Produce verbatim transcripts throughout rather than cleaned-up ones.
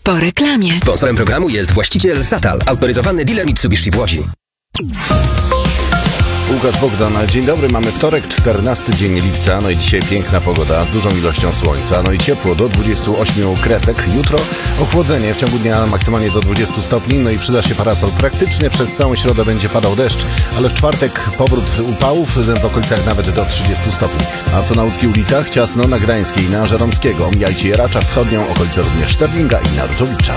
Po reklamie. Sponsorem programu jest właściciel Satal, autoryzowany dealer Mitsubishi w Łodzi. Łukasz Bogdan, dzień dobry, mamy wtorek, czternasty dzień lipca, no i dzisiaj piękna pogoda z dużą ilością słońca, no i ciepło do dwudziestu ośmiu kresek. Jutro ochłodzenie, w ciągu dnia maksymalnie do dwudziestu stopni, no i przyda się parasol. Praktycznie przez całą środę będzie padał deszcz, ale w czwartek powrót upałów, w okolicach nawet do trzydziestu stopni. A co na łódzkich ulicach? Ciasno na Gdańskiej, na Żeromskiego, mijajcie Jeracza Wschodnią, okolice również Szterlinga i Narutowicza.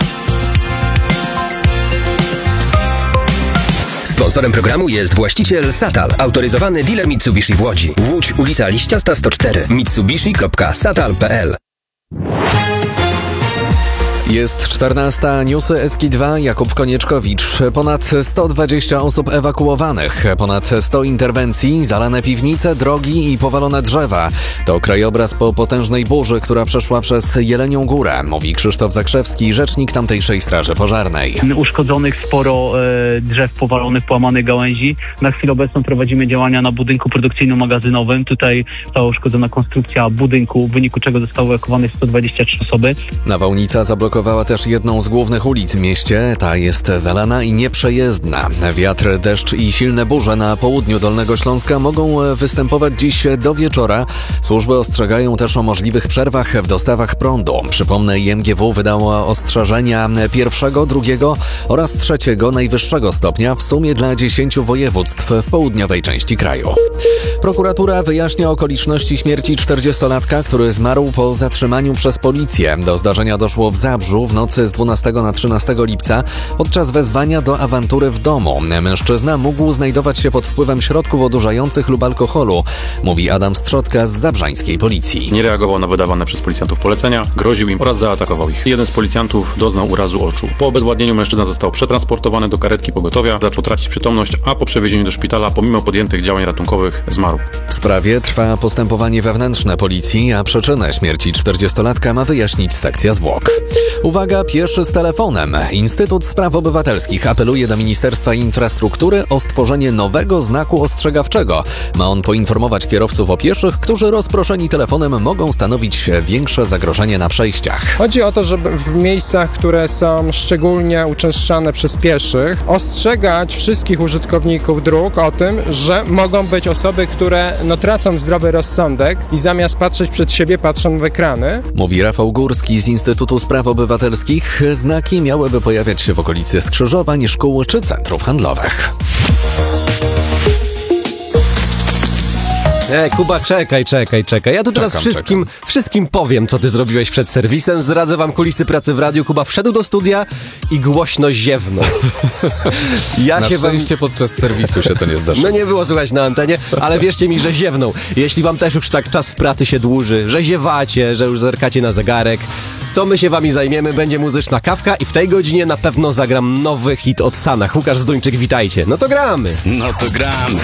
Sponsorem programu jest właściciel Satal, autoryzowany dealer Mitsubishi w Łodzi. Łódź, ulica Liściasta sto cztery, mitsubishi kropka satal kropka p l. Jest czternasta, newsy S K dwa, Jakub Konieczkowicz. Ponad sto dwadzieścia osób ewakuowanych, ponad sto interwencji, zalane piwnice, drogi i powalone drzewa. To krajobraz po potężnej burzy, która przeszła przez Jelenią Górę, mówi Krzysztof Zakrzewski, rzecznik tamtejszej Straży Pożarnej. Uszkodzonych sporo e, drzew powalonych, połamanych gałęzi. Na chwilę obecną prowadzimy działania na budynku produkcyjno-magazynowym. Tutaj została uszkodzona konstrukcja budynku, w wyniku czego zostały ewakuowane sto dwadzieścia trzy osoby. Nawałnica zablokowała też jedną z głównych ulic w mieście. Ta jest zalana i nieprzejezdna. Wiatr, deszcz i silne burze na południu Dolnego Śląska mogą występować dziś do wieczora. Służby ostrzegają też o możliwych przerwach w dostawach prądu. Przypomnę, I M G W wydało ostrzeżenia pierwszego, drugiego oraz trzeciego najwyższego stopnia w sumie dla dziesięciu województw w południowej części kraju. Prokuratura wyjaśnia okoliczności śmierci czterdziestolatka, który zmarł po zatrzymaniu przez policję. Do zdarzenia doszło w Zabrzu w nocy z dwunastego na trzynastego lipca podczas wezwania do awantury w domu. Mężczyzna mógł znajdować się pod wpływem środków odurzających lub alkoholu, mówi Adam Strzotka z zabrzańskiej policji. Nie reagował na wydawane przez policjantów polecenia, groził im oraz zaatakował ich. Jeden z policjantów doznał urazu oczu. Po obezwładnieniu mężczyzna został przetransportowany do karetki pogotowia, zaczął tracić przytomność, a po przewiezieniu do szpitala pomimo podjętych działań ratunkowych zmarł. W sprawie trwa postępowanie wewnętrzne policji, a przyczynę śmierci czterdziestolatka ma wyjaśnić sekcja zwłok. Uwaga, pieszy z telefonem. Instytut Spraw Obywatelskich apeluje do Ministerstwa Infrastruktury o stworzenie nowego znaku ostrzegawczego. Ma on poinformować kierowców o pieszych, którzy rozproszeni telefonem mogą stanowić większe zagrożenie na przejściach. Chodzi o to, żeby w miejscach, które są szczególnie uczęszczane przez pieszych, ostrzegać wszystkich użytkowników dróg o tym, że mogą być osoby, które no, tracą zdrowy rozsądek i zamiast patrzeć przed siebie, patrzą w ekrany. Mówi Rafał Górski z Instytutu Spraw Obywatelskich. Znaki miałyby pojawiać się w okolicy skrzyżowań, szkół czy centrów handlowych. E, Kuba, czekaj, czekaj, czekaj. Ja tu teraz Czekam, wszystkim, wszystkim powiem, co ty zrobiłeś przed serwisem. Zdradzę wam kulisy pracy w radiu. Kuba wszedł do studia i głośno ziewnął. Ja Na się wam... szczęście podczas serwisu się to nie zdarzyło. No nie było słychać na antenie, ale wierzcie mi, że ziewnął. Jeśli wam też już tak czas w pracy się dłuży, że ziewacie, że już zerkacie na zegarek, to my się wami zajmiemy. Będzie muzyczna kawka i w tej godzinie na pewno zagram nowy hit od Sanach. Łukasz Zduńczyk, witajcie. No to gramy. No to gramy.